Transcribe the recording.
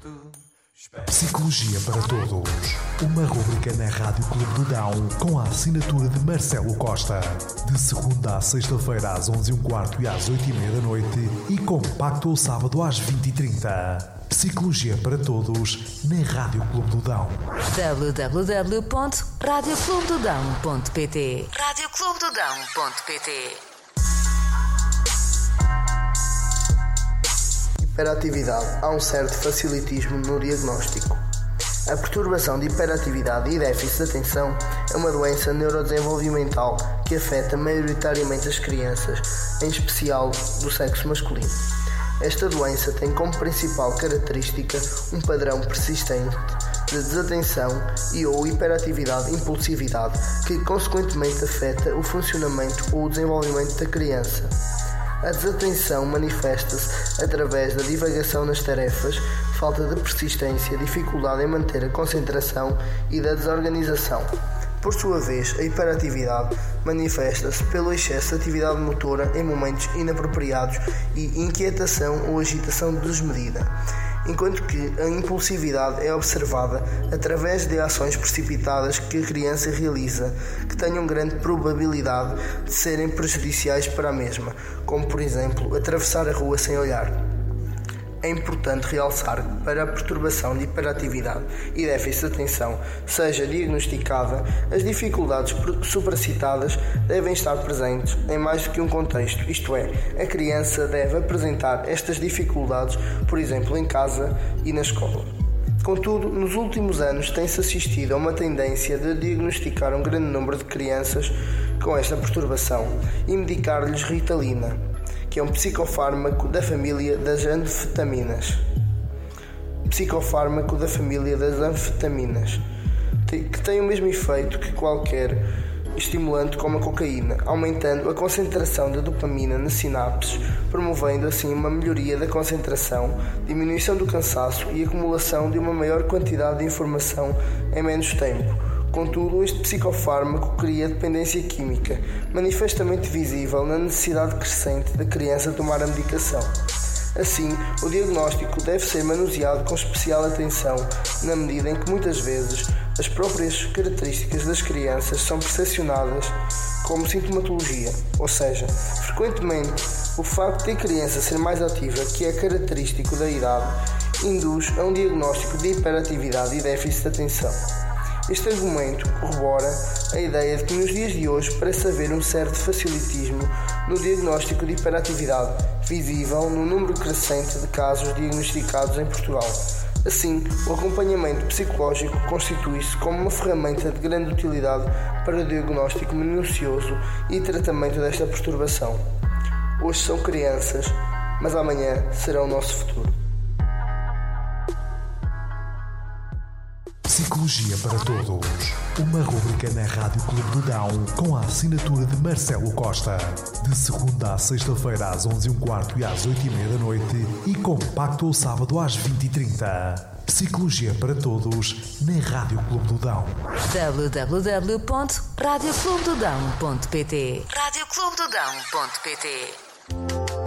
Psicologia para Todos. Uma rubrica na Rádio Clube do Dão com a assinatura de Marcelo Costa. De segunda à sexta-feira às 11h15 e às 8h30 da noite e compacto ao sábado às 20h30. Psicologia para Todos na Rádio Clube do Dão. www.radioclubedodão.pt radioclubedodão.pt. Hiperatividade. Há um certo facilitismo no diagnóstico. A perturbação de hiperatividade e déficit de atenção é uma doença neurodesenvolvimental que afeta maioritariamente as crianças, em especial do sexo masculino. Esta doença tem como principal característica um padrão persistente de desatenção e ou hiperatividade impulsividade que consequentemente afeta o funcionamento ou o desenvolvimento da criança. A desatenção manifesta-se através da divagação nas tarefas, falta de persistência, dificuldade em manter a concentração e da desorganização. Por sua vez, a hiperatividade manifesta-se pelo excesso de atividade motora em momentos inapropriados e inquietação ou agitação desmedida, enquanto que a impulsividade é observada através de ações precipitadas que a criança realiza, que tenham grande probabilidade de serem prejudiciais para a mesma, como por exemplo, atravessar a rua sem olhar. É importante realçar que para a perturbação de hiperatividade e déficit de atenção seja diagnosticada, as dificuldades supracitadas devem estar presentes em mais do que um contexto, isto é, a criança deve apresentar estas dificuldades, por exemplo, em casa e na escola. Contudo, nos últimos anos tem-se assistido a uma tendência de diagnosticar um grande número de crianças com esta perturbação e medicar-lhes Ritalina, que é um psicofármaco da família das anfetaminas. Psicofármaco da família das anfetaminas, que tem o mesmo efeito que qualquer estimulante como a cocaína, aumentando a concentração de dopamina nas sinapses, promovendo assim uma melhoria da concentração, diminuição do cansaço e acumulação de uma maior quantidade de informação em menos tempo. Contudo, este psicofármaco cria dependência química, manifestamente visível na necessidade crescente da criança tomar a medicação. Assim, o diagnóstico deve ser manuseado com especial atenção, na medida em que muitas vezes as próprias características das crianças são percepcionadas como sintomatologia, ou seja, frequentemente o facto de a criança ser mais ativa, que é característico da idade, induz a um diagnóstico de hiperatividade e déficit de atenção. Este argumento corrobora a ideia de que nos dias de hoje parece haver um certo facilitismo no diagnóstico de hiperatividade, visível no número crescente de casos diagnosticados em Portugal. Assim, o acompanhamento psicológico constitui-se como uma ferramenta de grande utilidade para o diagnóstico minucioso e tratamento desta perturbação. Hoje são crianças, mas amanhã serão o nosso futuro. Psicologia para Todos. Uma rubrica na Rádio Clube do Dão com a assinatura de Marcelo Costa. De segunda à sexta-feira às 11h15 e às 8h30 da noite e compacto ao sábado às 20h30. Psicologia para Todos na Rádio Clube do Dão. www.radioclubedodão.pt radioclubedodão.pt